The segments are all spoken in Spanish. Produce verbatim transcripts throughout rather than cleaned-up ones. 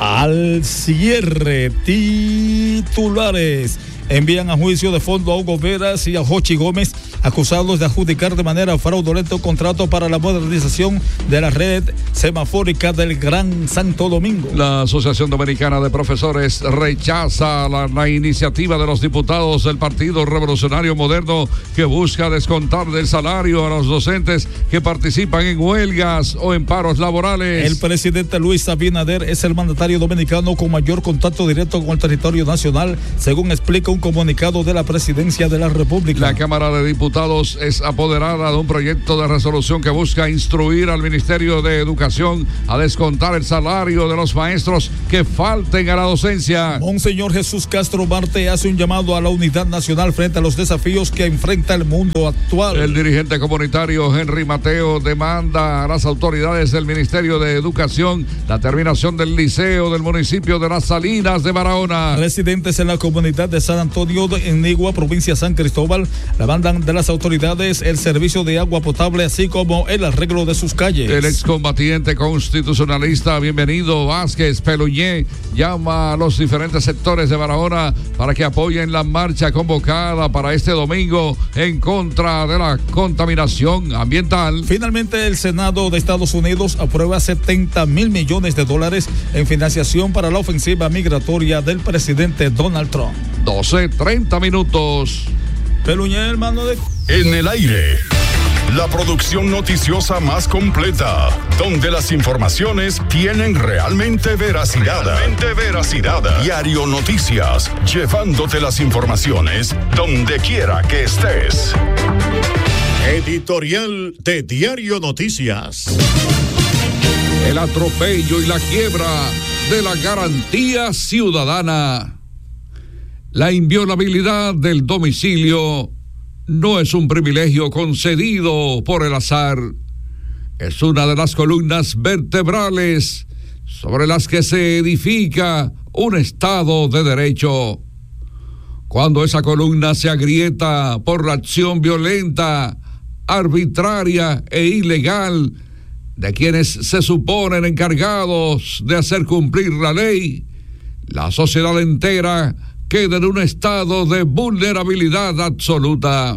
al cierre. Titulares: envían a juicio de fondo a Hugo Veras y a Jochi Gómez, acusados de adjudicar de manera fraudulenta un contrato para la modernización de la red semafórica del Gran Santo Domingo. La Asociación Dominicana de Profesores rechaza la, la iniciativa de los diputados del Partido Revolucionario Moderno, que busca descontar del salario a los docentes que participan en huelgas o en paros laborales. El presidente Luis Abinader es el mandatario dominicano con mayor contacto directo con el territorio nacional, según explica un comunicado de la Presidencia de la República. La Cámara de Diputados es apoderada de un proyecto de resolución que busca instruir al Ministerio de Educación a descontar el salario de los maestros que falten a la docencia. Monseñor Jesús Castro Marte hace un llamado a la unidad nacional frente a los desafíos que enfrenta el mundo actual. El dirigente comunitario Henry Mateo demanda a las autoridades del Ministerio de Educación la terminación del liceo del municipio de Las Salinas de Barahona. Residentes en la comunidad de San Antonio de Enigua, provincia San Cristóbal, demandan de las autoridades el servicio de agua potable, así como el arreglo de sus calles. El excombatiente constitucionalista Bienvenido Vázquez Peluñé llama a los diferentes sectores de Barahona para que apoyen la marcha convocada para este domingo en contra de la contaminación ambiental. Finalmente, el Senado de Estados Unidos aprueba setenta mil millones de dólares en financiación para la ofensiva migratoria del presidente Donald Trump. doce treinta minutos. Peluñé, hermano de... En el aire, la producción noticiosa más completa, donde las informaciones tienen realmente veracidad. Realmente veracidad. Diario Noticias, llevándote las informaciones donde quiera que estés. Editorial de Diario Noticias. El atropello y la quiebra de la garantía ciudadana. La inviolabilidad del domicilio no es un privilegio concedido por el azar. Es una de las columnas vertebrales sobre las que se edifica un Estado de Derecho. Cuando esa columna se agrieta por la acción violenta, arbitraria e ilegal de quienes se suponen encargados de hacer cumplir la ley, la sociedad entera queda en un estado de vulnerabilidad absoluta.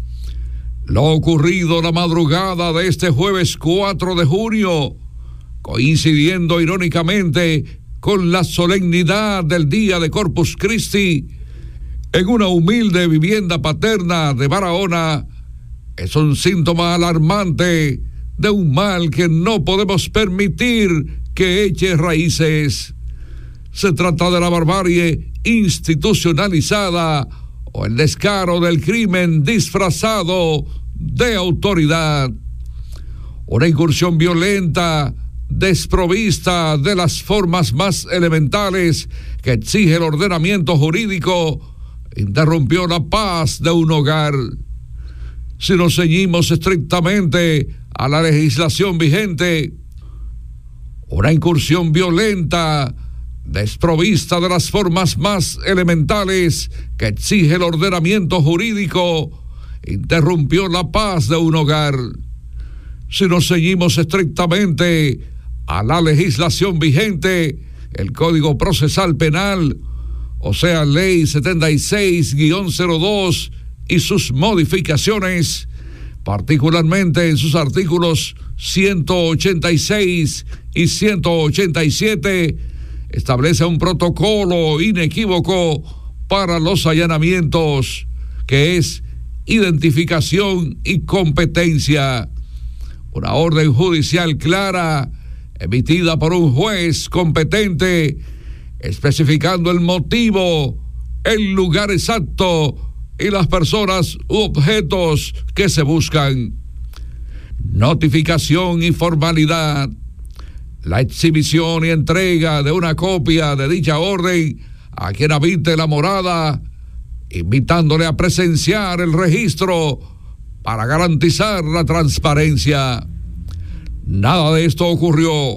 Lo ocurrido la madrugada de este jueves cuatro de junio, coincidiendo irónicamente con la solemnidad del día de Corpus Christi, en una humilde vivienda paterna de Barahona, es un síntoma alarmante de un mal que no podemos permitir que eche raíces. Se trata de la barbarie institucionalizada o el descaro del crimen disfrazado de autoridad. Una incursión violenta, desprovista de las formas más elementales que exige el ordenamiento jurídico, interrumpió la paz de un hogar. Si nos ceñimos estrictamente a la legislación vigente, una incursión violenta, desprovista de las formas más elementales que exige el ordenamiento jurídico, interrumpió la paz de un hogar. Si nos ceñimos estrictamente a la legislación vigente, el Código Procesal Penal, o sea, Ley setenta y seis guión cero dos y sus modificaciones, particularmente en sus artículos ciento ochenta y seis y ciento ochenta y siete, establece un protocolo inequívoco para los allanamientos, que es identificación y competencia. Una orden judicial clara, emitida por un juez competente, especificando el motivo, el lugar exacto y las personas u objetos que se buscan. Notificación y formalidad. La exhibición y entrega de una copia de dicha orden a quien habite la morada, invitándole a presenciar el registro para garantizar la transparencia. Nada de esto ocurrió.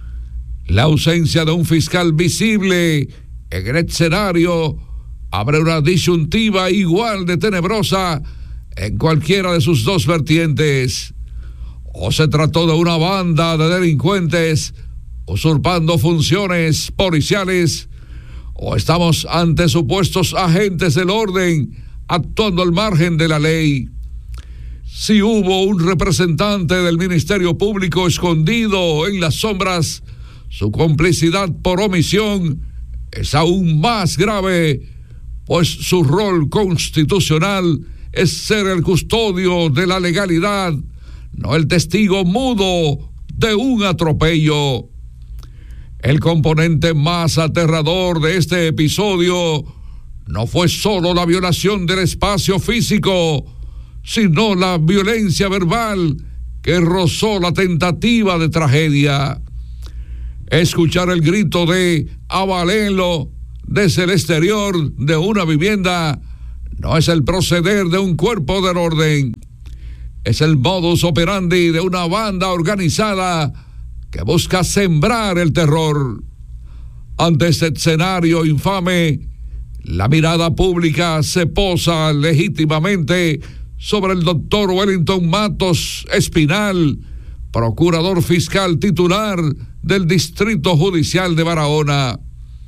La ausencia de un fiscal visible en el escenario abre una disyuntiva igual de tenebrosa en cualquiera de sus dos vertientes. O se trató de una banda de delincuentes usurpando funciones policiales, o estamos ante supuestos agentes del orden actuando al margen de la ley. Si hubo un representante del Ministerio Público escondido en las sombras, su complicidad por omisión es aún más grave, pues su rol constitucional es ser el custodio de la legalidad, no el testigo mudo de un atropello. El componente más aterrador de este episodio no fue solo la violación del espacio físico, sino la violencia verbal que rozó la tentativa de tragedia. Escuchar el grito de "abalenlo" desde el exterior de una vivienda no es el proceder de un cuerpo del orden, es el modus operandi de una banda organizada que busca sembrar el terror. Ante este escenario infame, la mirada pública se posa legítimamente sobre el doctor Wellington Matos Espinal, procurador fiscal titular del Distrito Judicial de Barahona.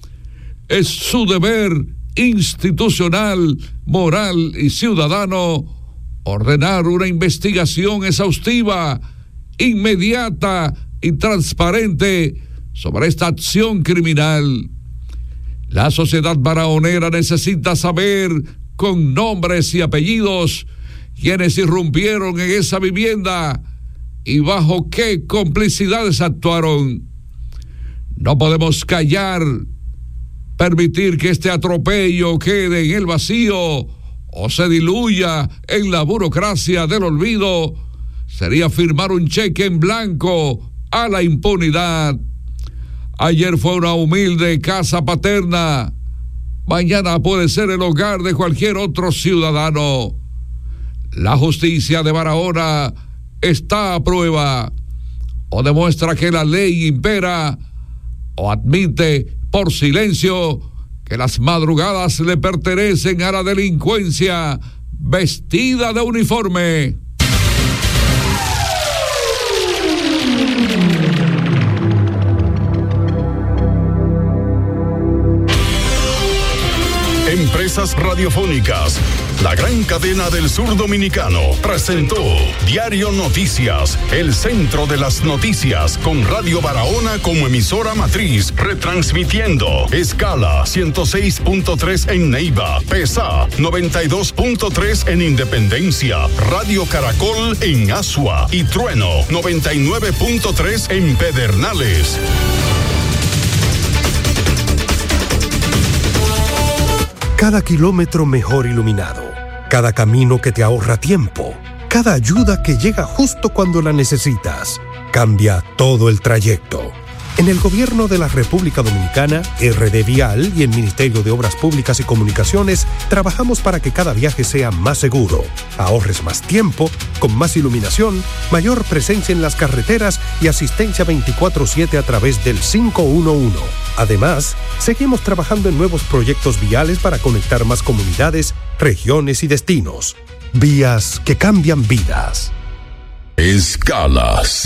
Es su deber institucional, moral y ciudadano ordenar una investigación exhaustiva, inmediata y transparente sobre esta acción criminal. La sociedad barahonera necesita saber con nombres y apellidos quienes irrumpieron en esa vivienda y bajo qué complicidades actuaron. No podemos callar, permitir que este atropello quede en el vacío o se diluya en la burocracia del olvido. Sería firmar un cheque en blanco a la impunidad. Ayer fue una humilde casa paterna, mañana puede ser el hogar de cualquier otro ciudadano. La justicia de Barahona está a prueba. O demuestra que la ley impera, o admite por silencio que las madrugadas le pertenecen a la delincuencia vestida de uniforme. Empresas Radiofónicas, la gran cadena del sur dominicano, presentó Diario Noticias, el centro de las noticias, con Radio Barahona como emisora matriz, retransmitiendo escala ciento seis punto tres en Neiva, Pesa noventa y dos punto tres en Independencia, Radio Caracol en Asua y Trueno noventa y nueve punto tres en Pedernales. Cada kilómetro mejor iluminado, cada camino que te ahorra tiempo, cada ayuda que llega justo cuando la necesitas, cambia todo el trayecto. En el Gobierno de la República Dominicana, R D Vial y el Ministerio de Obras Públicas y Comunicaciones trabajamos para que cada viaje sea más seguro, ahorres más tiempo, con más iluminación, mayor presencia en las carreteras y asistencia veinticuatro siete a través del cinco uno uno. Además, seguimos trabajando en nuevos proyectos viales para conectar más comunidades, regiones y destinos. Vías que cambian vidas. Escala